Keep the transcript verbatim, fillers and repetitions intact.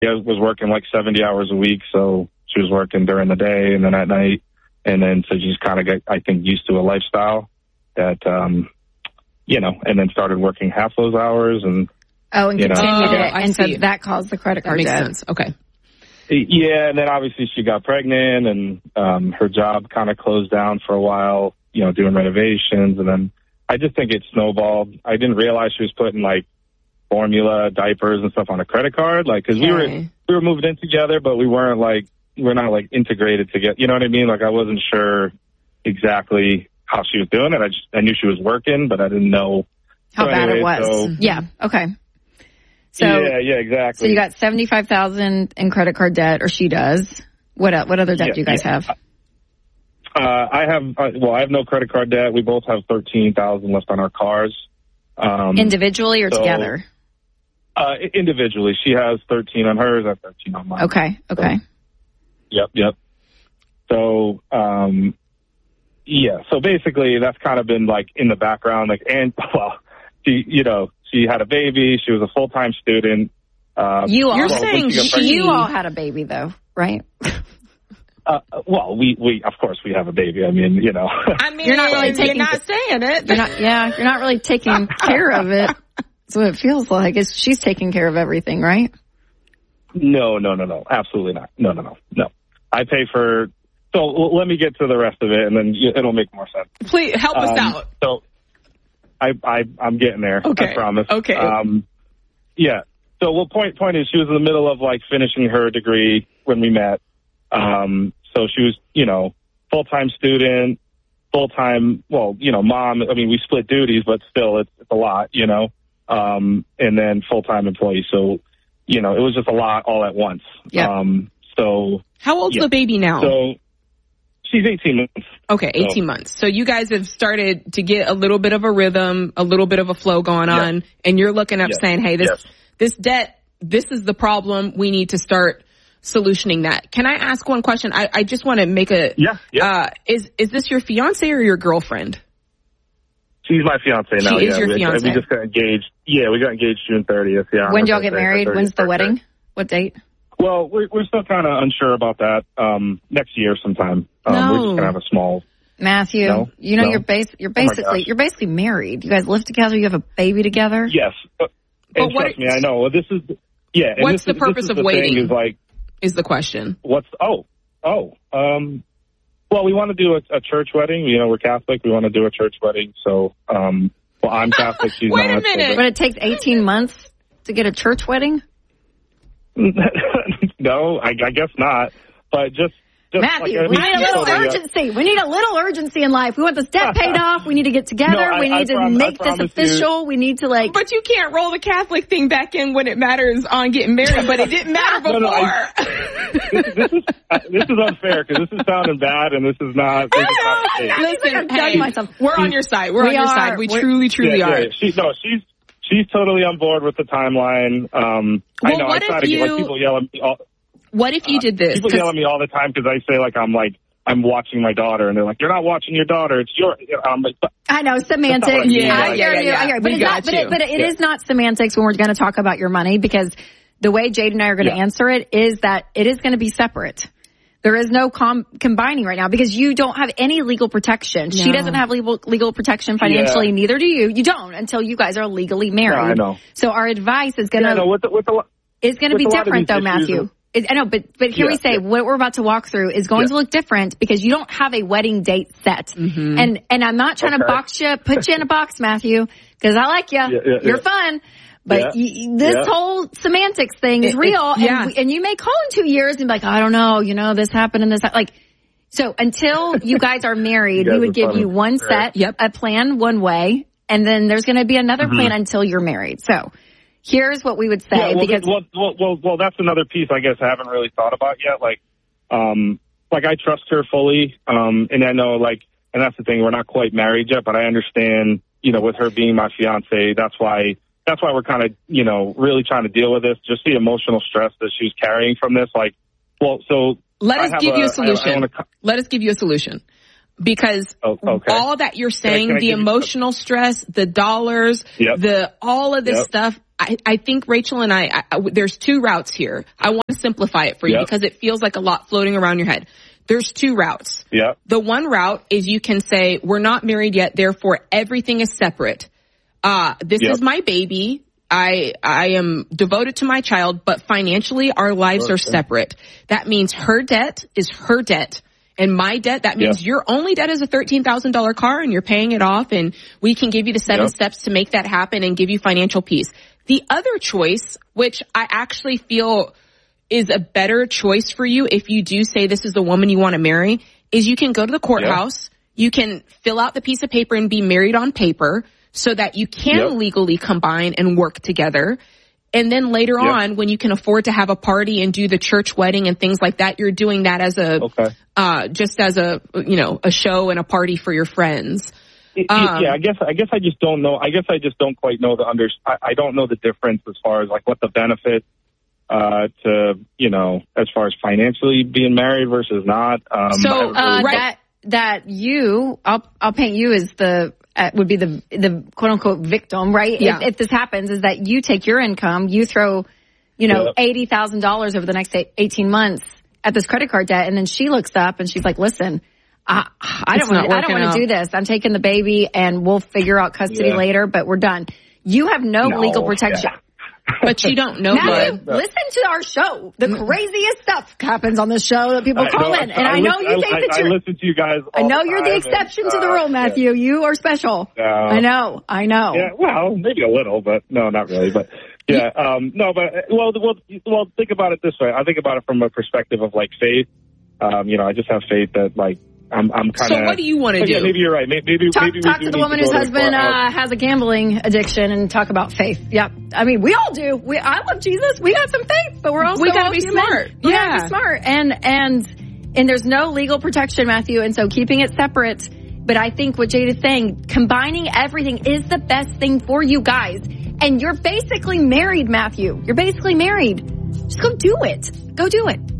was working like seventy hours a week, so she was working during the day and then at night. And then so she's kind of got, I think, used to a lifestyle that, um, you know, and then started working half those hours and. Oh, and continued know, it. oh, And so that caused the credit card that makes debt. sense. Okay. Yeah, and then obviously she got pregnant and um, her job kind of closed down for a while, you know, doing renovations. And then I just think it snowballed. I didn't realize she was putting like formula, diapers and stuff on a credit card. Like, cause Okay. we were, we were moved in together, but we weren't like, we're not like integrated together. You know what I mean? Like I wasn't sure exactly how she was doing it. I just, I knew she was working, but I didn't know How so bad anyway, it was. So, yeah. Okay. So, yeah, yeah, exactly. So you got seventy-five thousand in credit card debt, or she does. What uh, what other debt Yeah, do you guys yeah. have? Uh, I have, uh, well, I have no credit card debt. We both have thirteen thousand left on our cars. Um, Individually or so, together? Uh, individually. She has thirteen on hers. I have thirteen on mine. Okay. Okay. So, yep. Yep. So, um, yeah. So basically that's kind of been like in the background, like, and well, she, you know, she had a baby. She was a full-time student. Uh, you all, You're well, saying when she got she- pregnant- you all had a baby though, right? Uh, well, we, we, of course we have a baby. I mean, you know. I mean, You're not really you're taking- not saying it. You're not. Yeah, you're not really taking care of it. That's what it feels like. Is she's taking care of everything, right? No, no, no, no. Absolutely not. No, no, no, no. I pay for, so l- let me get to the rest of it and then y- it'll make more sense. Please help us Um, out. So I, I, I'm getting there. Okay. I promise. Okay. Um, yeah. So well, point, point is she was in the middle of like finishing her degree when we met. Um, so she was, you know, full-time student, full-time, well, you know, mom. I mean, we split duties, but still it's, it's a lot, you know, um, and then full-time employee. So, you know, it was just a lot all at once. Yeah. Um, so How old's yeah. the baby now? So she's eighteen months. Okay, eighteen So- months. So you guys have started to get a little bit of a rhythm, a little bit of a flow going Yes. on, and you're looking up Yes. saying, hey, this Yes. this debt, this is the problem. We need to start solutioning that. Can I ask one question? I, I just want to make a, Yeah, yeah. uh, is, is this your fiance or your girlfriend? She's my fiance now. She is yeah. your we, fiance. we just got engaged. Yeah, we got engaged June thirtieth. Yeah. on When her did y'all get birthday, her married? thirtieth When's the birthday. wedding? What date? Well, we're, we're still kind of unsure about that. Um, next year sometime. Um, No. We're just gonna have a small. Matthew, No, you know no. you're bas- you're Oh my basically gosh. you're basically married. You guys live together. You have a baby together. Yes, but, But and what trust it- me, I know. Well, this is yeah. and What's this the is- purpose this is of the waiting? Thing is like Is the question. what's oh oh um. Well, we want to do a, a church wedding. You know, we're Catholic. We want to do a church wedding. So, um, well, I'm Catholic. She's Wait a not. so minute. But it takes eighteen months to get a church wedding. no, I, I guess not. But just, just Matthew, like, I we mean, need a just little so the, uh, urgency. We need a little urgency in life. We want this debt paid off. We need to get together. No, I- we need I to prom- I make this promise you- official. We need to like. But you can't roll the Catholic thing back in when it matters on getting married, but it didn't matter before. No, no, I- this, this is uh, this is unfair because this is sounding bad and this is not. This is not safe. Listen, I'm judging hey, myself. we're on your side. We're We on your are. side. We We're- truly, truly yeah, are. yeah, she, no, she's she's totally on board with the timeline. Um, Well, I know. what I try if to get you- like people yell at me. All, What if you did this? people yell at me all the time because I say like I'm like I'm watching my daughter and they're like, you're not watching your daughter. It's your. I'm like, but I know semantics. That's not what I mean. Yeah, I hear yeah, you. yeah. I hear you. But, We it's got not, but, you. it, but it Yeah. is not semantics when we're going to talk about your money, because the way Jade and I are going to Yeah. answer it is that it is going to be separate. There is no com- combining right now because you don't have any legal protection. She No. doesn't have legal legal protection financially. Yeah. Neither do you. You don't until you guys are legally married. I know. So our advice is going yeah, to no, with the, with the, is going to with be a lot of different these though, issues Matthew. and- It, I know, but but here Yeah, we say yeah. what we're about to walk through is going Yeah. to look different because you don't have a wedding date set. Mm-hmm. And and I'm not trying to Okay. box you, put you in a box, Matthew, because I like you. Yeah, yeah, You're yeah. fun. But Yeah. you, this Yeah. whole semantics thing is It- real, it- yeah. and we, and you may call in two years and be like, I don't know, you know, this happened and this hap-" like. So until you guys are married, You we guys would are give funny. you one Right. set, Yep. a plan one way, and then there's going to be another Mm-hmm. plan until you're married. So here's what we would say Yeah, well, because. well, well, well, well, that's another piece I guess I haven't really thought about yet. Like, um, like I trust her fully, um, and I know, like, and that's the thing, we're not quite married yet, but I understand, you know, with her being my fiance, that's why, that's why we're kind of, you know, really trying to deal with this, just the emotional stress that she's carrying from this. Like, well, so Let I us have give you a I- I solution. wanna co- Let us give you a solution. Because Oh, okay. all that you're saying, can I the give you- emotional stress, the dollars, Yep. the all of this Yep. stuff, I, I think Rachel and I, I, there's two routes here. I want to simplify it for you yep. because it feels like a lot floating around your head. There's two routes. Yeah. The one route is you can say, we're not married yet, therefore everything is separate. Uh, this yep. is my baby. I, I am devoted to my child, but financially our lives okay. are separate. That means her debt is her debt. And my debt, that means yep. your only debt is a thirteen thousand dollars car and you're paying it off, and we can give you the seven yep. steps to make that happen and give you financial peace. The other choice, which I actually feel is a better choice for you if you do say this is the woman you want to marry, is you can go to the courthouse, yep. you can fill out the piece of paper and be married on paper so that you can yep. legally combine and work together. And then later yep. on, when you can afford to have a party and do the church wedding and things like that, you're doing that as a, okay. uh, just as a, you know, a show and a party for your friends. Um, yeah, I guess, I guess I just don't know. I guess I just don't quite know the under, I, I don't know the difference as far as like what the benefit, uh, to, you know, as far as financially being married versus not. Um, so, really, uh, right. that, that you, I'll, I'll paint you as the, Uh, would be the the quote unquote victim, right? Yeah. If, if this happens, is that you take your income, you throw, you know, yep. eighty thousand dollars over the next eighteen months at this credit card debt, and then she looks up and she's like, "Listen, I, I don't want I don't want to do this. I'm taking the baby, and we'll figure out custody yeah. later, but we're done." You have no, no legal protection. Yeah. But you don't know Matthew, that. Listen to our show. The craziest stuff happens on this show that people call in. And I, I know you think I, that you're... I listen to you guys all I know the you're the exception and, to the rule, Matthew. Yeah. You are special. No. I know. I know. Yeah, well, maybe a little, but no, not really. But yeah, um, no, but well, well, well, think about it this way. I think about it from a perspective of like faith. Um, you know, I just have faith that like, I'm, I'm kind of. So what do you want to do? Yeah, maybe you're right. Maybe, maybe talk, maybe talk to the woman whose husband uh, has a gambling addiction and talk about faith. Yep. I mean, we all do. We I love Jesus. We got some faith, but we're also we gotta all be human. smart. We yeah, gotta be smart. And and and there's no legal protection, Matthew. And so keeping it separate. But I think what Jade is saying, combining everything is the best thing for you guys. And you're basically married, Matthew. You're basically married. Just go do it. Go do it.